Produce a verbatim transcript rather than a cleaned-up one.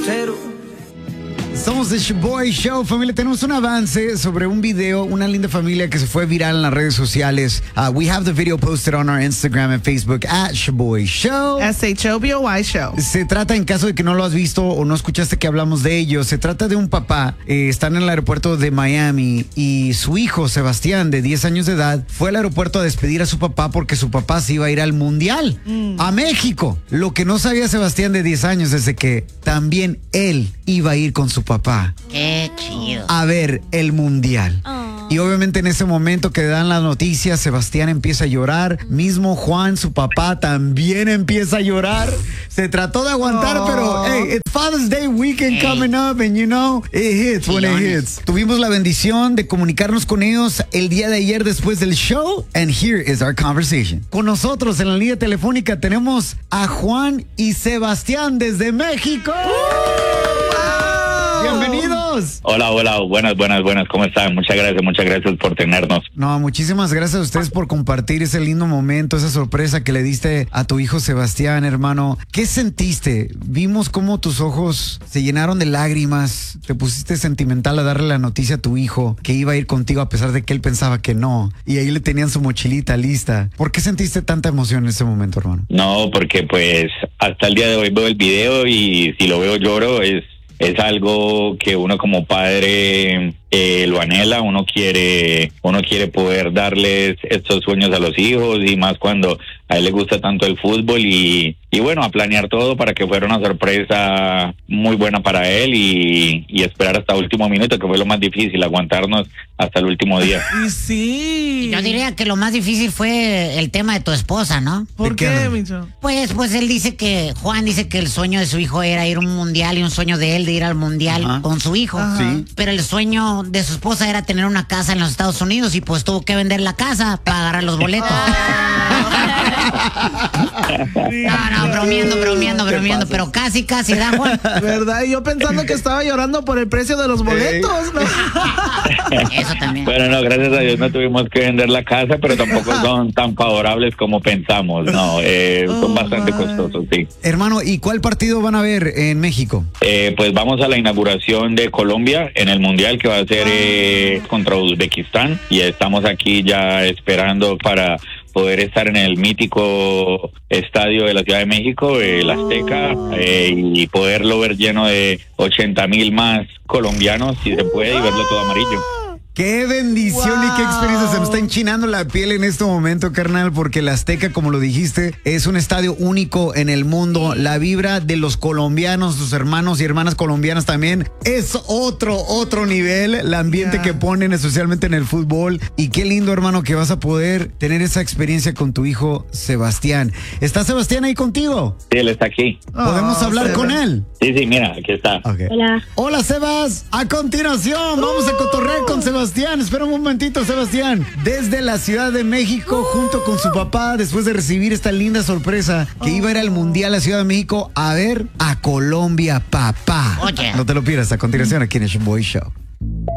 embustero. Somos The Shoboy Show, familia. Tenemos un avance sobre un video, una linda familia que se fue viral en las redes sociales. Uh, we have the video posted on our Instagram and Facebook at Shoboy Show. S H O B O Y Show. Se trata, en caso de que no lo has visto o no escuchaste que hablamos de ello, se trata de un papá. Eh, están en el aeropuerto de Miami y su hijo, Sebastián, de diez años de edad, fue al aeropuerto a despedir a su papá porque su papá se iba a ir al Mundial, mm. a México. Lo que no sabía Sebastián, de diez años, es de que también él iba a ir con su papá. Qué chido. A ver el Mundial. Oh. Y obviamente en ese momento que dan las noticias, Sebastián empieza a llorar. Mismo Juan, su papá, también empieza a llorar. Se trató de aguantar, oh. pero hey, it's Father's Day weekend hey. coming up and you know, it hits when it hits. Tuvimos la bendición de comunicarnos con ellos el día de ayer después del show, and here is our conversation. Con nosotros en la línea telefónica tenemos a Juan y Sebastián desde México. Bienvenidos. Hola, hola, buenas, buenas, buenas, ¿cómo están? Muchas gracias, muchas gracias por tenernos. No, muchísimas gracias a ustedes por compartir ese lindo momento, esa sorpresa que le diste a tu hijo Sebastián, hermano. ¿Qué sentiste? Vimos cómo tus ojos se llenaron de lágrimas, te pusiste sentimental a darle la noticia a tu hijo que iba a ir contigo a pesar de que él pensaba que no, y ahí le tenían su mochilita lista. ¿Por qué sentiste tanta emoción en ese momento, hermano? No, porque pues hasta el día de hoy veo el video y si lo veo lloro. Es Es algo que uno como padre eh, lo anhela, uno quiere, uno quiere poder darles estos sueños a los hijos y más cuando a él le gusta tanto el fútbol y, y bueno, a planear todo para que fuera una sorpresa muy buena para él y, y esperar hasta el último minuto, que fue lo más difícil, aguantarnos hasta el último día. Y sí. Yo diría que lo más difícil fue el tema de tu esposa, ¿no? ¿Por qué, Micho? Pues, pues él dice que, Juan dice que el sueño de su hijo era ir a un mundial y un sueño de él de ir al mundial Ajá. con su hijo. Sí. Pero el sueño de su esposa era tener una casa en los Estados Unidos y pues tuvo que vender la casa para agarrar los boletos. No, no, bromeando, bromeando, bromeando, pero casi, casi, ¿da, Juan? ¿Verdad? Y yo pensando que estaba llorando por el precio de los boletos, ¿no? Eso también. Bueno, no, gracias a Dios no tuvimos que vender la casa, pero tampoco son tan favorables como pensamos, no, eh, oh, son bastante my. costosos, sí. Hermano, ¿y cuál partido van a ver en México? Eh, pues vamos a la inauguración de Colombia en el Mundial, que va a ser eh, contra Uzbekistán, y estamos aquí ya esperando para poder estar en el mítico estadio de la Ciudad de México, el Azteca, eh, y poderlo ver lleno de ochenta mil más colombianos, si se puede, y verlo todo amarillo. ¡Qué bendición wow. y qué experiencia! Se me está enchinando la piel en este momento, carnal, porque el Azteca, como lo dijiste, es un estadio único en el mundo. La vibra de los colombianos, sus hermanos y hermanas colombianas también, es otro, otro nivel. El ambiente yeah. que ponen, especialmente en el fútbol. Y qué lindo, hermano, que vas a poder tener esa experiencia con tu hijo Sebastián. ¿Está Sebastián ahí contigo? Sí, él está aquí. ¿Podemos oh, hablar Seba. con él? Sí, sí, mira, aquí está. Okay. Hola. Hola, Sebas. A continuación, vamos a cotorrear con Sebastián. Sebastián, espera un momentito, Sebastián. Desde la Ciudad de México, junto con su papá, después de recibir esta linda sorpresa que iba a ir al Mundial a Ciudad de México a ver a Colombia, papá. Oye. No te lo pierdas, a continuación aquí en el Shoboy Show.